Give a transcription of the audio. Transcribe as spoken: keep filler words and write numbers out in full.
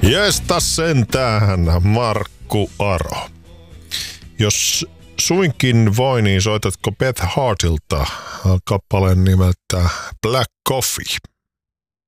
Jesta sentään, Markku Aro. Jos suinkin voi, niin soitatko Beth Hartilta kappaleen nimeltä Black Coffee?